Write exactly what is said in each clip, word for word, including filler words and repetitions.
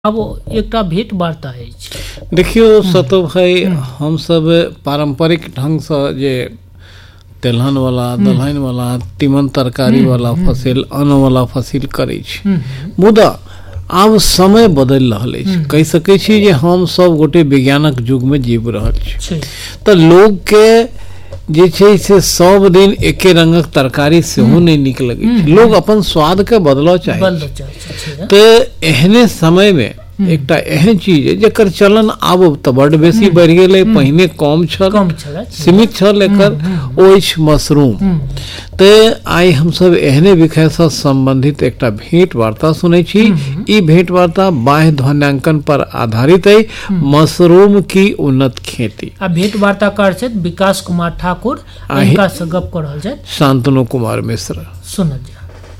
अब एकटा भेंट वार्ता अछि। देखियो सतो भाई, हम सब पारंपरिक ढंग से जे तेलहन वाला, दलहन वाला, तीमन तरकारी वाला फसिल, अन्न वाला फसिल करै छी, मुदा आब समय बदल रहल अछि। कहि सकै छी जे हम सब गोटे विज्ञानक युग में जीव रहल छी, तऽ लोग के जे छै से सब दिन एके रंगक तरकारी सेहो नहीं नीक लगे छै। लोग अपन स्वाद के बदलऽ चाहे छै। तऽ एहने समय में एकटा एहन चीज है जेकर चलन आब तऽ बड़ बेसी बढ़ि गेलै, पहिने कम छल, सीमित छल, एकर ओ अछि मशरूम। तऽ आइ हम सब एहने विषय से संबंधित एकटा भेंट वार्ता सुनै छी। ई भेंट वार्ता बाह्य ध्वन्यांकन पर आधारित है, मशरूम की उन्नत खेती। आ भेंट वार्ताकार छथि विकास कुमार ठाकुर, इनका से गप कर रहल छथि शांतनु कुमार मिश्र। सुनल जाय।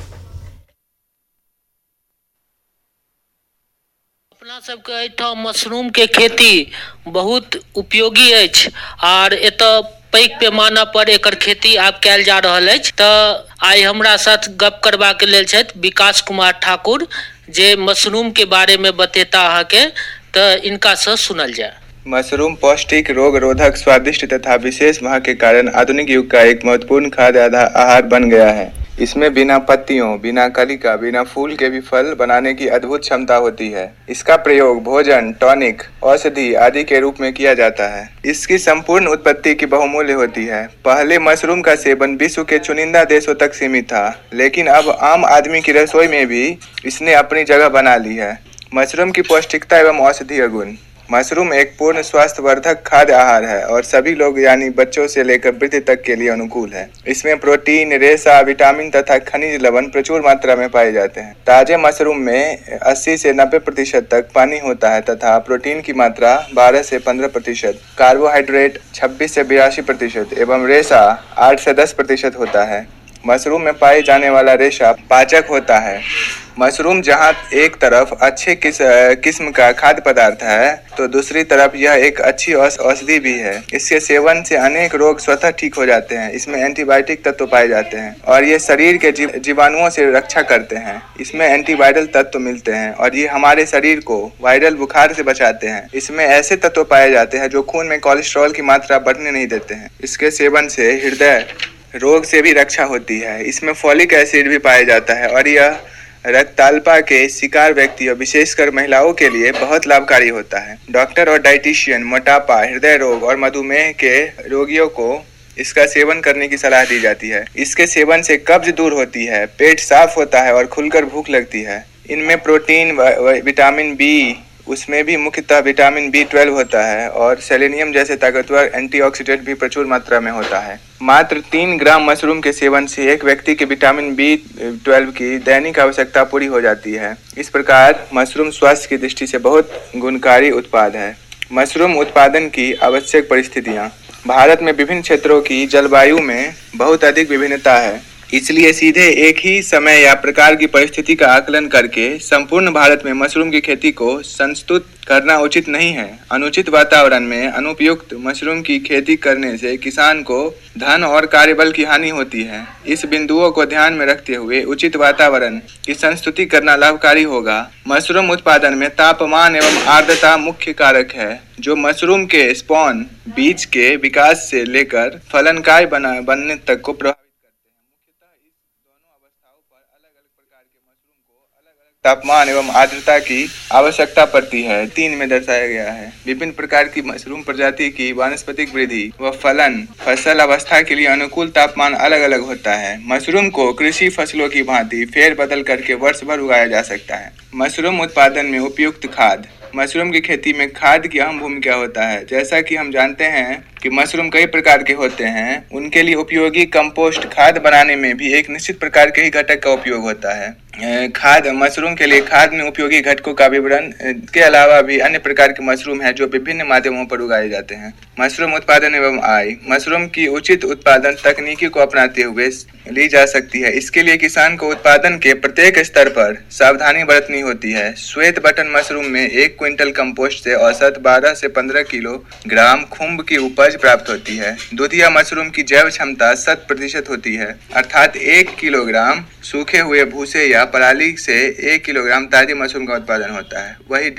अपना सबके एहिठाम मशरूम के खेती बहुत उपयोगी अछि और एतय पैघ पैमाना पर एकर खेती आब कैल जा रहल अछि। तऽ आइ हमरा साथ गप करबाक लेल छथि विकास कुमार ठाकुर, जे मशरूम के बारे में बतेता अहाँके, तऽ इनका से सुनल जाय। मशरूम पौष्टिक, रोग रोधक, स्वादिष्ट तथा विशेष महक के कारण आधुनिक युग का एक महत्वपूर्ण खाद्य आहार बन गया है। इसमें बिना पत्तियों, बिना कली का, बिना फूल के भी फल बनाने की अद्भुत क्षमता होती है। इसका प्रयोग भोजन, टॉनिक, औषधि आदि के रूप में किया जाता है। इसकी संपूर्ण उत्पत्ति की बहुमूल्य होती है। पहले मशरूम का सेवन विश्व के चुनिंदा देशों तक सीमित था, लेकिन अब आम आदमी की रसोई में भी इसने अपनी जगह बना ली है। मशरूम की पौष्टिकता एवं औषधीय गुण। मशरूम एक पूर्ण स्वास्थ्यवर्धक खाद्य आहार है और सभी लोग यानी बच्चों से लेकर वृद्ध तक के लिए अनुकूल है। इसमें प्रोटीन, रेशा, विटामिन तथा खनिज लवण प्रचुर मात्रा में पाए जाते हैं। ताजे मशरूम में अस्सी से नब्बे प्रतिशत तक पानी होता है तथा प्रोटीन की मात्रा बारह से पंद्रह प्रतिशत, कार्बोहाइड्रेट छब्बीस से बिरासी प्रतिशत एवं रेशा आठ से दस प्रतिशत होता है। मशरूम में पाए जाने वाला रेशा पाचक होता है। मशरूम जहां एक तरफ अच्छे किस, किस्म का खाद्य पदार्थ है, तो दूसरी तरफ यह एक अच्छी औषधि भी है। इसके सेवन से अनेक रोग स्वतः ठीक हो जाते हैं। इसमें एंटीबायोटिक तत्व पाए जाते हैं और ये शरीर के जीवाणुओं से रक्षा करते हैं। इसमें एंटीवायरल तत्व मिलते हैं और ये हमारे शरीर को वायरल बुखार से बचाते हैं। इसमें ऐसे तत्व पाए जाते हैं जो खून में कोलेस्ट्रॉल की मात्रा बढ़ने नहीं देते हैं। इसके सेवन से हृदय रोग से भी रक्षा होती है। इसमें फॉलिक एसिड भी पाया जाता है और यह रक्ताल्पा के शिकार व्यक्तियों, विशेषकर महिलाओं के लिए बहुत लाभकारी होता है। डॉक्टर और डाइटिशियन मोटापा, हृदय रोग और मधुमेह के रोगियों को इसका सेवन करने की सलाह दी जाती है। इसके सेवन से कब्ज दूर होती है, पेट साफ होता है और खुलकर भूख लगती है। इनमें प्रोटीन, विटामिन बी, उसमें भी मुख्यतः विटामिन बी ट्वेल्व होता है और सेलेनियम जैसे ताकतवर एंटीऑक्सीडेंट भी प्रचुर मात्रा में होता है। मात्र तीन ग्राम मशरूम के सेवन से एक व्यक्ति के विटामिन बी ट्वेल्व की दैनिक आवश्यकता पूरी हो जाती है। इस प्रकार मशरूम स्वास्थ्य की दृष्टि से बहुत गुणकारी उत्पाद है। मशरूम उत्पादन की आवश्यक परिस्थितियाँ। भारत में विभिन्न क्षेत्रों की जलवायु में बहुत अधिक विभिन्नता है, इसलिए सीधे एक ही समय या प्रकार की परिस्थिति का आकलन करके संपूर्ण भारत में मशरूम की खेती को संस्तुत करना उचित नहीं है। अनुचित वातावरण में अनुपयुक्त मशरूम की खेती करने से किसान को धन और कार्यबल की हानि होती है। इस बिंदुओं को ध्यान में रखते हुए उचित वातावरण की संस्तुति करना लाभकारी होगा। मशरूम उत्पादन में तापमान एवं आर्द्रता मुख्य कारक है, जो मशरूम के स्पॉन, बीज के विकास से लेकर फलनकाय बना बनने तक को प्रभावित तापमान एवं आर्द्रता की आवश्यकता पड़ती है। तीन में दर्शाया गया है। विभिन्न प्रकार की मशरूम प्रजाति की वानस्पतिक वृद्धि व फलन फसल अवस्था के लिए अनुकूल तापमान अलग अलग होता है। मशरूम को कृषि फसलों की भांति फेर बदल करके वर्ष भर उगाया जा सकता है। मशरूम उत्पादन में उपयुक्त खाद। मशरूम की खेती में खाद की अहम भूमिका होता है। जैसा कि हम जानते हैं कि मशरूम कई प्रकार के होते हैं, उनके लिए उपयोगी कंपोस्ट खाद बनाने में भी एक निश्चित प्रकार के ही घटक का उपयोग होता है। खाद मशरूम के लिए खाद में उपयोगी घटकों का विवरण के अलावा भी अन्य प्रकार के मशरूम हैं जो विभिन्न माध्यमों पर उगाए जाते हैं। मशरूम उत्पादन एवं आय। मशरूम की उचित उत्पादन तकनीकी को अपनाते हुए ली जा सकती है। इसके लिए किसान को उत्पादन के प्रत्येक स्तर पर सावधानी बरतनी होती है। श्वेत बटन मशरूम में एक क्विंटल कंपोस्ट से औसत बारह से पंद्रह किलोग्राम खुम्ब की उपज प्राप्त होती है। दूधिया मशरूम की जैव क्षमता शत प्रतिशत होती है, अर्थात एक किलोग्राम सूखे हुए भूसे या पराली से एक किलोग्राम ताजे मशरूम का उत्पादन होता है। वही